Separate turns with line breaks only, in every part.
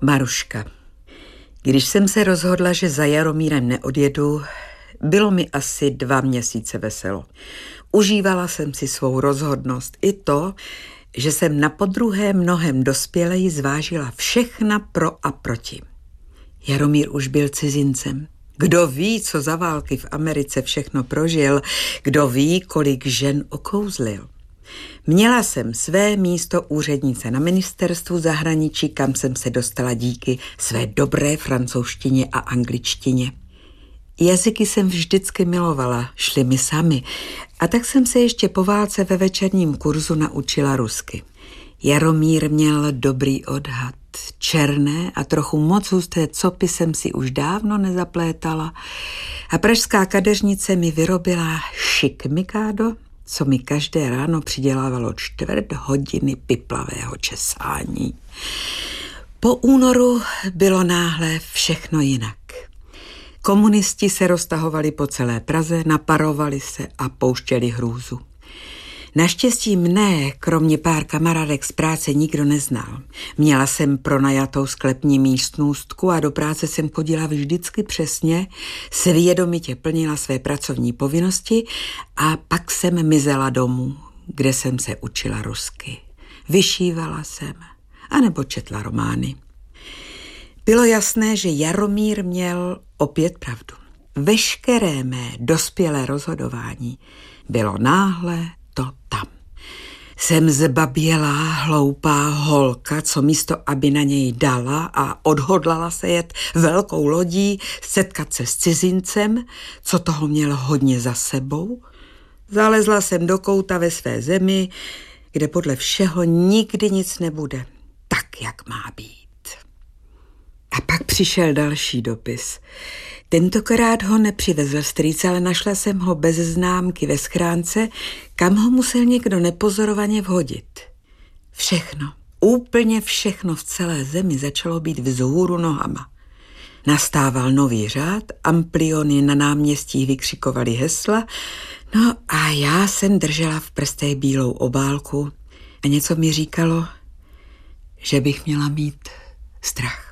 Maruška. Když jsem se rozhodla, že za Jaromírem neodjedu, bylo mi asi 2 měsíce veselo. Užívala jsem si svou rozhodnost i to, že jsem napodruhé mnohem dospěleji zvážila všechna pro a proti. Jaromír už byl cizincem. Kdo ví, co za války v Americe všechno prožil, kdo ví, kolik žen okouzlil. Měla jsem své místo úřednice na ministerstvu zahraničí, kam jsem se dostala díky své dobré francouzštině a angličtině. Jazyky jsem vždycky milovala, šly mi sami, a tak jsem se ještě po válce ve večerním kurzu naučila rusky. Jaromír měl dobrý odhad. Černé a trochu moc husté copy jsem si už dávno nezaplétala a pražská kadeřnice mi vyrobila šik mikádo, co mi každé ráno přidělávalo 1/4 hodiny piplavého česání. Po únoru bylo náhle všechno jinak. Komunisti se roztahovali po celé Praze, naparovali se a pouštěli hrůzu. Naštěstí mne, kromě pár kamarádek z práce, nikdo neznal. Měla jsem pronajatou sklepní místnůstku a do práce jsem chodila vždycky přesně, svědomitě plnila své pracovní povinnosti a pak jsem mizela domů, kde jsem se učila rusky. Vyšívala jsem, anebo četla romány. Bylo jasné, že Jaromír měl opět pravdu. Veškeré mé dospělé rozhodování bylo náhle to tam. Jsem zbabělá, hloupá holka, co místo, aby na něj dala a odhodlala se jet velkou lodí, setkat se s cizincem, co toho měl hodně za sebou, zalezla jsem do kouta ve své zemi, kde podle všeho nikdy nic nebude tak, jak má být. A pak přišel další dopis. Tentokrát ho nepřivezl strýc, ale našla jsem ho bez známky ve schránce, kam ho musel někdo nepozorovaně vhodit. Všechno, úplně všechno v celé zemi začalo být vzhůru nohama. Nastával nový řád, ampliony na náměstí vykřikovaly hesla, no a já jsem držela v prstech bílou obálku a něco mi říkalo, že bych měla mít strach.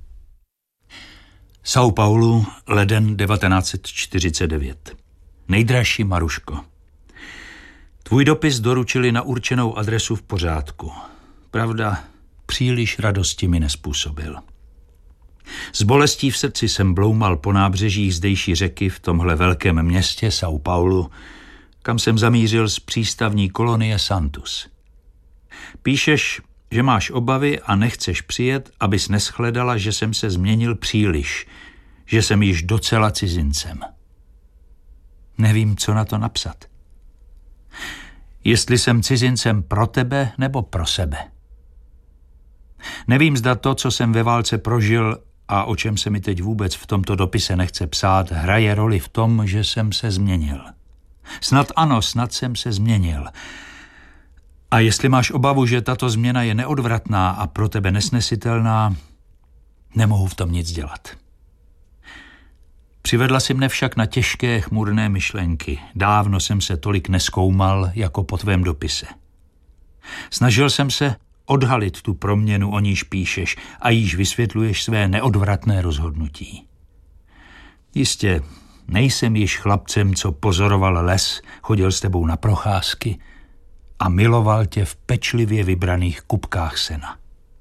São Paulo, leden 1949. Nejdražší Maruško. Tvůj dopis doručili na určenou adresu v pořádku. Pravda, příliš radosti mi nezpůsobil. S bolestí v srdci jsem bloumal po nábřežích zdejší řeky v tomhle velkém městě São Paulo, kam jsem zamířil z přístavní kolonie Santos. Píšeš, že máš obavy a nechceš přijet, abys neschledala, že jsem se změnil příliš, že jsem již docela cizincem. Nevím, co na to napsat. Jestli jsem cizincem pro tebe nebo pro sebe. Nevím, zda to, co jsem ve válce prožil a o čem se mi teď vůbec v tomto dopise nechce psát, hraje roli v tom, že jsem se změnil. Snad ano, snad jsem se změnil. A jestli máš obavu, že tato změna je neodvratná a pro tebe nesnesitelná, nemohu v tom nic dělat. Přivedla si mne však na těžké, chmurné myšlenky. Dávno jsem se tolik nezkoumal, jako po tvém dopise. Snažil jsem se odhalit tu proměnu, o níž píšeš a jíž vysvětluješ své neodvratné rozhodnutí. Jistě, nejsem již chlapcem, co pozoroval les, chodil s tebou na procházky a miloval tě v pečlivě vybraných kupkách sena.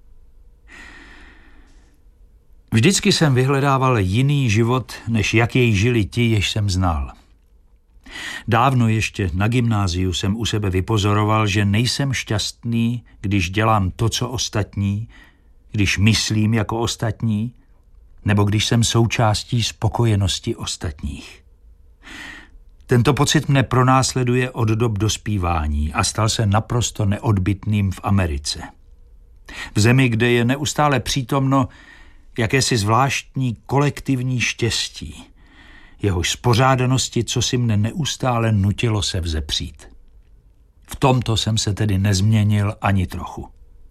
Vždycky jsem vyhledával jiný život, než jak jej žili ti, jež jsem znal. Dávno ještě na gymnáziu jsem u sebe vypozoroval, že nejsem šťastný, když dělám to, co ostatní, když myslím jako ostatní, nebo když jsem součástí spokojenosti ostatních. Tento pocit mne pronásleduje od dob dospívání a stal se naprosto neodbytným v Americe. V zemi, kde je neustále přítomno jakési zvláštní kolektivní štěstí, jehož spořádanosti, co si mne neustále nutilo se vzepřít. V tomto jsem se tedy nezměnil ani trochu.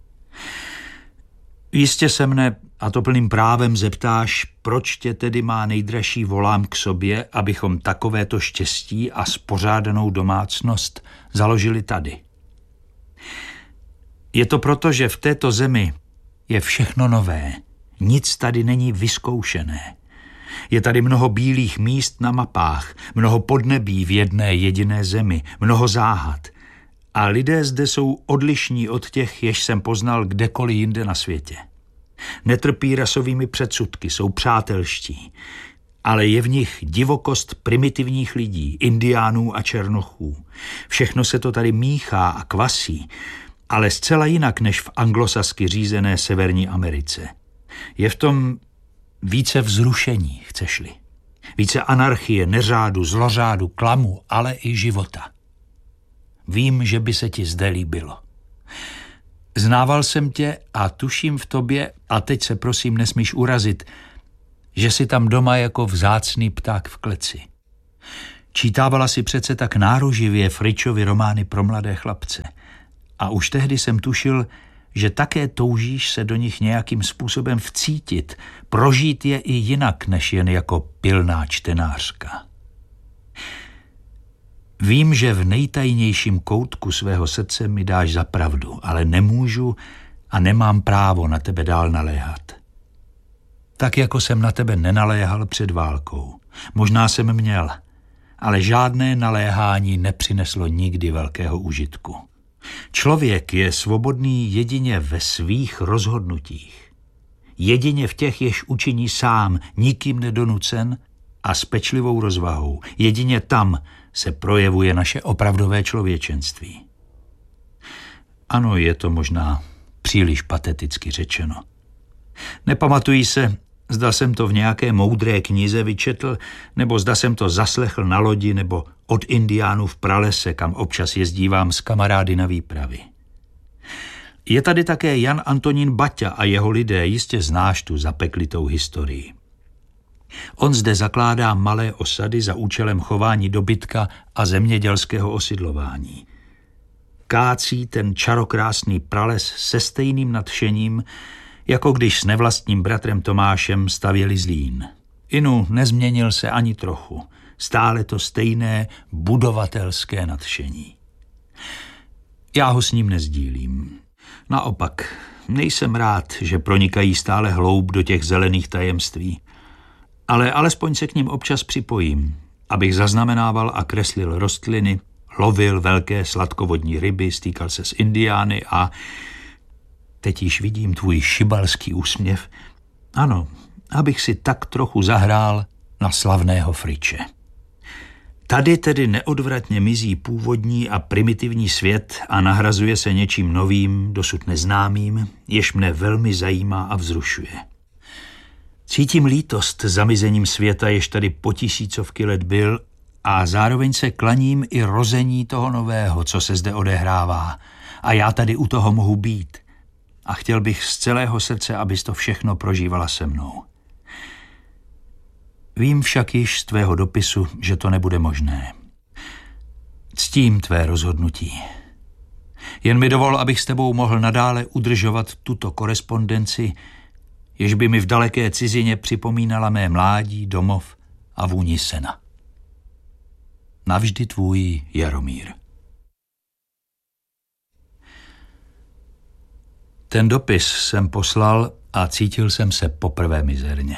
Jistě se mne, a to plným právem, zeptáš, proč tě tedy má nejdražší volám k sobě, abychom takovéto štěstí a spořádanou domácnost založili tady. Je to proto, že v této zemi je všechno nové, Nic tady není vyzkoušené. Je tady mnoho bílých míst na mapách, mnoho podnebí v jedné jediné zemi, mnoho záhad. A lidé zde jsou odlišní od těch, jež jsem poznal kdekoliv jinde na světě. Netrpí rasovými předsudky, jsou přátelští, ale je v nich divokost primitivních lidí, indiánů a černochů. Všechno se to tady míchá a kvasí, ale zcela jinak než v anglosasky řízené Severní Americe. Je v tom více vzrušení, chceš-li. Více anarchie, neřádu, zlořádu, klamu, ale i života. Vím, že by se ti zde líbilo. Znával jsem tě a tuším v tobě, a teď se prosím nesmíš urazit, že jsi tam doma jako vzácný pták v kleci. Čítávala si přece tak náruživě Fričovy romány pro mladé chlapce. A už tehdy jsem tušil, že také toužíš se do nich nějakým způsobem vcítit, prožít je i jinak, než jen jako pilná čtenářka. Vím, že v nejtajnějším koutku svého srdce mi dáš za pravdu, ale nemůžu a nemám právo na tebe dál naléhat. Tak jako jsem na tebe nenaléhal před válkou. Možná jsem měl, ale žádné naléhání nepřineslo nikdy velkého užitku. Člověk je svobodný jedině ve svých rozhodnutích. Jedině v těch, jež učiní sám, nikým nedonucen a s pečlivou rozvahou. Jedině tam se projevuje naše opravdové člověčenství. Ano, je to možná příliš pateticky řečeno. Nepamatuji se, zda jsem to v nějaké moudré knize vyčetl, nebo zda jsem to zaslechl na lodi nebo od indiánů v pralese, kam občas jezdívám s kamarády na výpravy. Je tady také Jan Antonín Baťa a jeho lidé, jistě znáš tu zapeklitou historii. On zde zakládá malé osady za účelem chování dobytka a zemědělského osidlování. Kácí ten čarokrásný prales se stejným nadšením, jako když s nevlastním bratrem Tomášem stavěli Zlín. Inu nezměnil se ani trochu. Stále to stejné budovatelské nadšení. Já ho s ním nezdílím. Naopak, nejsem rád, že pronikají stále hloub do těch zelených tajemství. Ale alespoň se k ním občas připojím, abych zaznamenával a kreslil rostliny, lovil velké sladkovodní ryby, stýkal se s indiány a... Teď již vidím tvůj šibalský úsměv. Ano, abych si tak trochu zahrál na slavného Friče. Tady tedy neodvratně mizí původní a primitivní svět a nahrazuje se něčím novým, dosud neznámým, jež mne velmi zajímá a vzrušuje. Cítím lítost zamizením světa, jež tady po tisícovky let byl, a zároveň se klaním i rození toho nového, co se zde odehrává. A já tady u toho mohu být. A chtěl bych z celého srdce, abys to všechno prožívala se mnou. Vím však již z tvého dopisu, že to nebude možné. Ctím tvé rozhodnutí. Jen mi dovol, abych s tebou mohl nadále udržovat tuto korespondenci, jež by mi v daleké cizině připomínala mé mládí, domov a vůni sena. Navždy tvůj Jaromír. Ten dopis jsem poslal a cítil jsem se poprvé mizerně.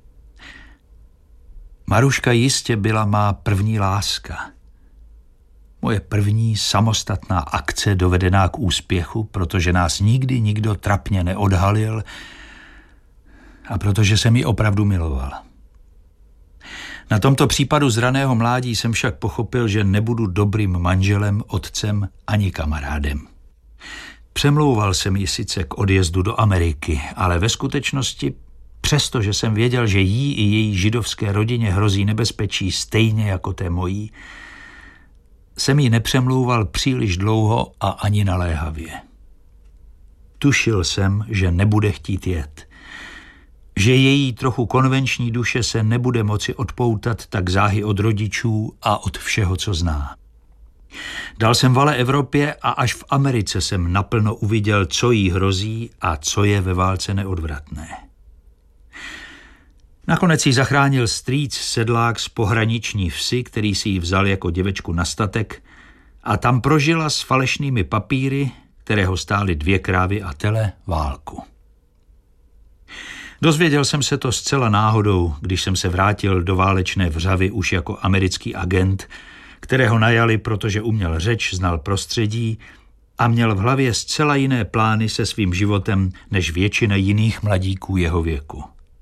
Maruška jistě byla má první láska. Moje první samostatná akce dovedená k úspěchu, protože nás nikdy nikdo trapně neodhalil a protože jsem ji opravdu miloval. Na tomto případu z raného mládí jsem však pochopil, že nebudu dobrým manželem, otcem ani kamarádem. Přemlouval jsem ji sice k odjezdu do Ameriky, ale ve skutečnosti, přestože jsem věděl, že jí i její židovské rodině hrozí nebezpečí stejně jako té mojí, jsem ji nepřemlouval příliš dlouho a ani naléhavě. Tušil jsem, že nebude chtít jet, že její trochu konvenční duše se nebude moci odpoutat tak záhy od rodičů a od všeho, co zná. Dal jsem vale Evropě a až v Americe jsem naplno uviděl, co jí hrozí a co je ve válce neodvratné. Nakonec jí zachránil strýc sedlák z pohraniční vsi, který si ji vzal jako děvečku na statek, a tam prožila s falešnými papíry, kterého stály 2 krávy a tele, válku. Dozvěděl jsem se to zcela náhodou, když jsem se vrátil do válečné Vřavy už jako americký agent, kterého najali, protože uměl řeč, znal prostředí a měl v hlavě zcela jiné plány se svým životem než většina jiných mladíků jeho věku.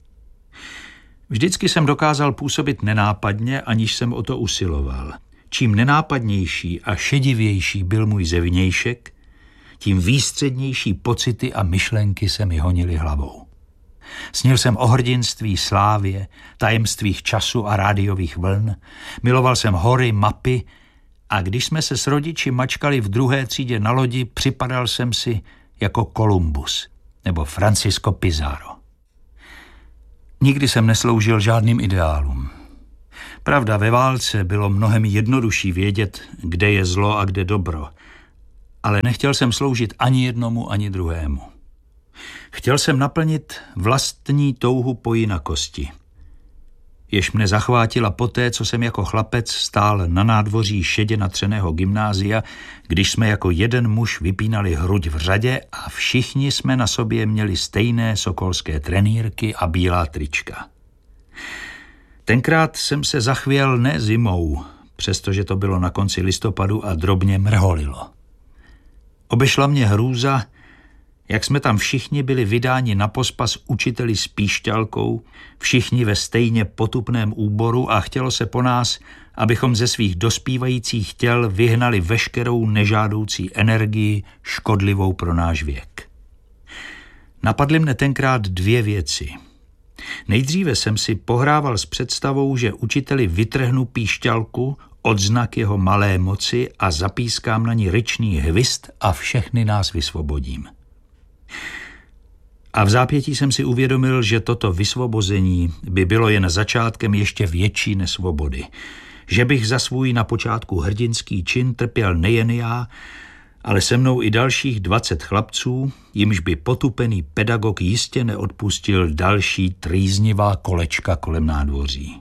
Vždycky jsem dokázal působit nenápadně, aniž jsem o to usiloval. Čím nenápadnější a šedivější byl můj zevnějšek, tím výstřednější pocity a myšlenky se mi honily hlavou. Snil jsem o hrdinství, slávě, tajemstvích času a rádiových vln, miloval jsem hory, mapy a když jsme se s rodiči mačkali v 2. třídě na lodi, připadal jsem si jako Kolumbus nebo Francisco Pizarro. Nikdy jsem nesloužil žádným ideálům. Pravda, ve válce bylo mnohem jednodušší vědět, kde je zlo a kde dobro, ale nechtěl jsem sloužit ani jednomu, ani druhému. Chtěl jsem naplnit vlastní touhu po jinakosti, jež mne zachvátila poté, co jsem jako chlapec stál na nádvoří šedě natřeného gymnázia, když jsme jako jeden muž vypínali hruď v řadě a všichni jsme na sobě měli stejné sokolské trenýrky a bílá trička. Tenkrát jsem se zachvěl ne zimou, přestože to bylo na konci listopadu a drobně mrholilo. Obešla mě hrůza, jak jsme tam všichni byli vydáni na pospas učiteli s píšťalkou, všichni ve stejně potupném úboru a chtělo se po nás, abychom ze svých dospívajících těl vyhnali veškerou nežádoucí energii škodlivou pro náš věk. Napadly mne tenkrát 2 věci. Nejdříve jsem si pohrával s představou, že učiteli vytrhnu píšťalku, odznak jeho malé moci a zapískám na ní ryčný hvist a všechny nás vysvobodím. A v zápětí jsem si uvědomil, že toto vysvobození by bylo jen začátkem ještě větší nesvobody. Že bych za svůj na počátku hrdinský čin trpěl nejen já, ale se mnou i dalších 20 chlapců, jimž by potupený pedagog jistě neodpustil další trýznivá kolečka kolem nádvoří.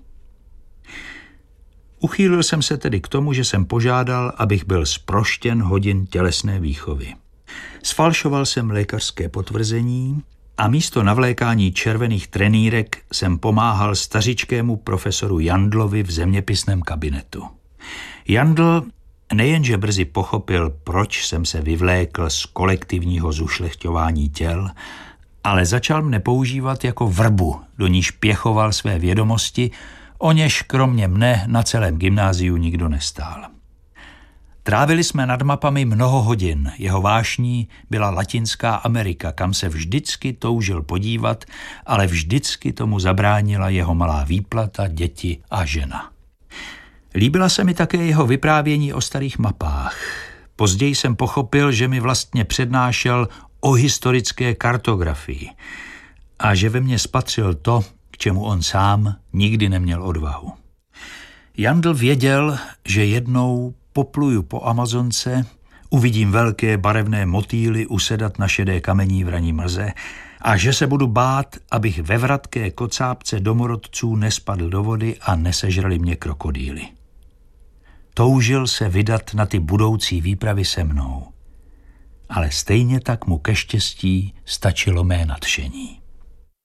Uchýlil jsem se tedy k tomu, že jsem požádal, abych byl zproštěn hodin tělesné výchovy. Sfalšoval jsem lékařské potvrzení a místo navlékání červených trenýrek jsem pomáhal stařičkému profesoru Jandlovi v zeměpisném kabinetu. Jandl nejenže brzy pochopil, proč jsem se vyvlékl z kolektivního zušlechťování těl, ale začal mne používat jako vrbu, do níž pěchoval své vědomosti, o něž kromě mne na celém gymnáziu nikdo nestál. Trávili jsme nad mapami mnoho hodin, jeho vášní byla Latinská Amerika, kam se vždycky toužil podívat, ale vždycky tomu zabránila jeho malá výplata, děti a žena. Líbila se mi také jeho vyprávění o starých mapách. Později jsem pochopil, že mi vlastně přednášel o historické kartografii a že ve mně spatřil to, k čemu on sám nikdy neměl odvahu. Jandl věděl, že jednou popluju po Amazonce, uvidím velké barevné motýly usedat na šedé kamení v ranní mlze a že se budu bát, abych ve vratké kocápce domorodců nespadl do vody a nesežrali mě krokodýly. Toužil se vydat na ty budoucí výpravy se mnou, ale stejně tak mu ke štěstí stačilo mé nadšení.